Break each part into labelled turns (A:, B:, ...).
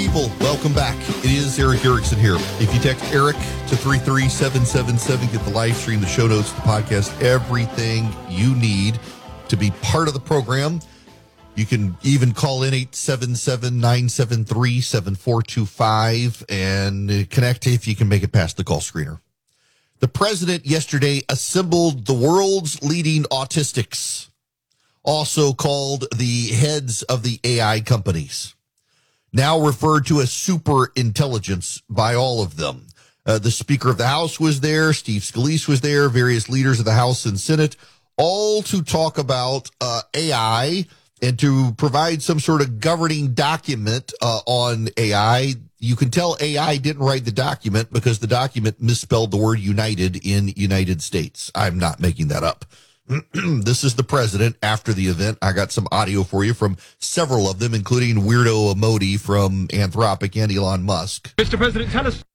A: people, welcome back. It is Eric Erickson here. If you text Eric to 33777, get the live stream, the show notes, the podcast, everything you need to be part of the program. You can even call in 877-973-7425 and connect if you can make it past the call screener. The president yesterday assembled the world's leading autistics, also called the heads of the AI companies, now referred to as super intelligence by all of them. The Speaker of the House was there, Steve Scalise was there, various leaders of the House and Senate, all to talk about AI and to provide some sort of governing document on AI. You can tell AI didn't write the document because the document misspelled the word United in United States. I'm not making that up. This is the president after the event. I got some audio for you from several of them, including Weirdo Emoti from Anthropic and Elon Musk.
B: Mr. President, tell us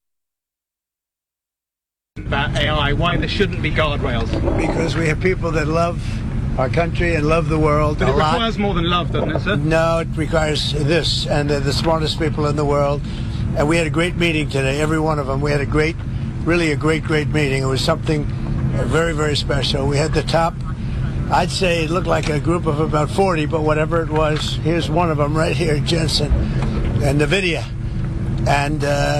B: about AI, why there shouldn't be guardrails.
C: Because we have people that love our country and love the world
B: But
C: a
B: it
C: lot.
B: requires more than love, doesn't it, sir?
C: No, it requires this, and they're the smartest people in the world. And we had a great meeting today, every one of them. We had a great meeting. It was something very, very special. We had the top, I'd say it looked like a group of about 40, but whatever it was, here's one of them right here, Jensen, and NVIDIA. And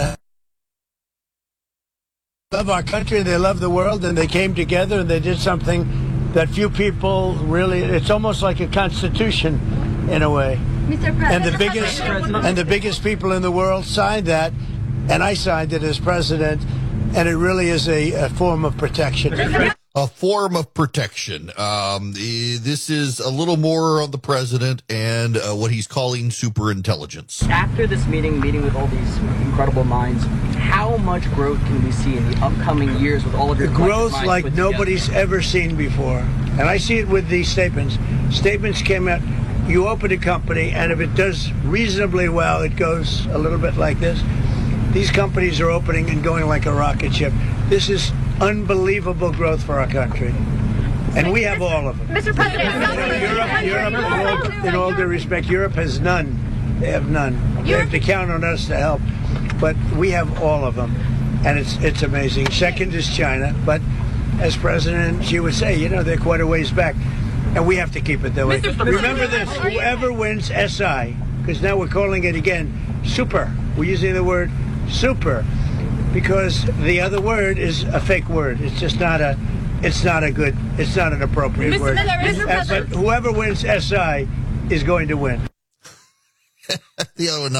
C: love our country, they love the world, and they came together and they did something that few people really, it's almost like a constitution in a way.
D: Mr. President,
C: And the biggest people in the world signed that, and I signed it as president, and it really is a form of protection.
A: A form of protection. This is a little more on the president and what he's calling super intelligence.
E: After this meeting with all these incredible minds, how much growth can we see in the upcoming years with all of your
C: Growth
E: minds
C: like
E: put
C: nobody's
E: together?
C: ever seen before. And I see it with these statements. Statements came out, you open a company, and if it does reasonably well, it goes a little bit like this. These companies are opening and going like a rocket ship. This is unbelievable growth for our country. And we have all of them.
D: Mr. President,
C: Europe, in all due respect, Europe has none. They have none. They have to count on us to help. But we have all of them. And it's amazing. Second is China. But as president, she would say, you know, they're quite a ways back. And we have to keep it that way. Remember this, whoever wins SI, because now we're calling it again super. We're using the word super because the other word is a fake word. It's just not an appropriate word. But whoever wins SI is going to win.
A: The other one